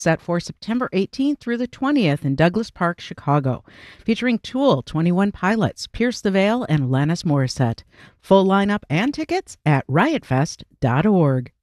set for September 18th through the 20th in Douglas Park, Chicago, featuring Tool, 21 Pilots, Pierce the Veil, and Alanis Morissette. Full lineup and tickets at riotfest.org.